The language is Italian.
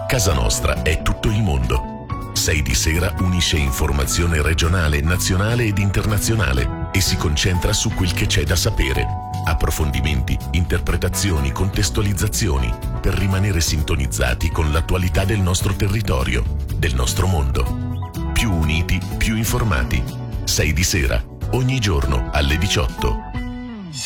Casa nostra è tutto il mondo. 6 di sera unisce informazione regionale, nazionale ed internazionale e si concentra su quel che c'è da sapere. Approfondimenti, interpretazioni, contestualizzazioni per rimanere sintonizzati con l'attualità del nostro territorio, del nostro mondo. Più uniti, più informati. 6 di sera, ogni giorno alle 18.